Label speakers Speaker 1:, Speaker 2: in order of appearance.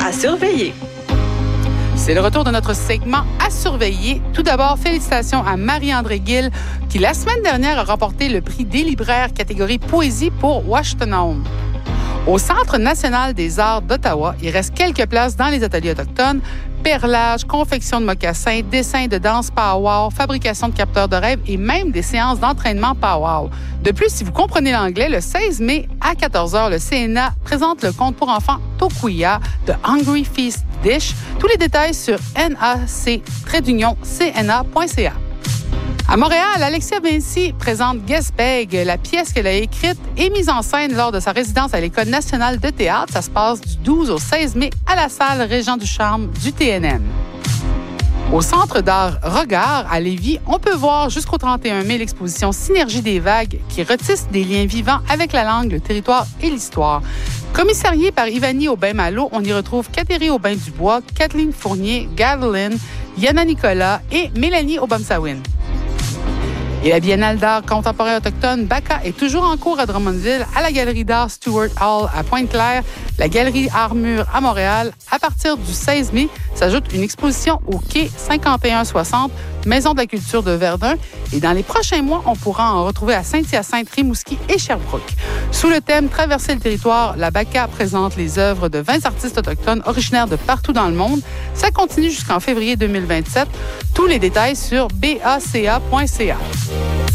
Speaker 1: à surveiller.
Speaker 2: C'est le retour de notre segment à surveiller. Tout d'abord, félicitations à Marie-André Gill, qui la semaine dernière a remporté le prix des libraires catégorie poésie pour Washington Home. Au Centre national des arts d'Ottawa, il reste quelques places dans les ateliers autochtones. Perlage, confection de mocassins, dessin de danse pow-wow, fabrication de capteurs de rêve et même des séances d'entraînement pow-wow. De plus, si vous comprenez l'anglais, le 16 mai à 14h, le CNA présente le conte pour enfants Tokuya de Hungry Feast Dish. Tous les détails sur nac-cna.ca. À Montréal, Alexia Vinci présente Guess Beg, la pièce qu'elle a écrite et mise en scène lors de sa résidence à l'École nationale de théâtre. Ça se passe du 12 au 16 mai à la salle Régent du Charme du TNM. Au Centre d'art Regard à Lévis, on peut voir jusqu'au 31 mai l'exposition Synergie des vagues qui retisse des liens vivants avec la langue, le territoire et l'histoire. Commissariée par Ivani Aubin-Malo, on y retrouve Catherine Aubin-Dubois, Kathleen Fournier, Gadeline, Yana Nicolas et Mélanie Obamsawin. Et la Biennale d'art contemporain autochtone BACA est toujours en cours à Drummondville, à la Galerie d'art Stuart Hall à Pointe-Claire, la Galerie Armure à Montréal. À partir du 16 mai, s'ajoute une exposition au quai 5160, Maison de la culture de Verdun. Et dans les prochains mois, on pourra en retrouver à Saint-Hyacinthe, Rimouski et Sherbrooke. Sous le thème « Traverser le territoire », la BACA présente les œuvres de 20 artistes autochtones originaires de partout dans le monde. Ça continue jusqu'en février 2027. Tous les détails sur baca.ca.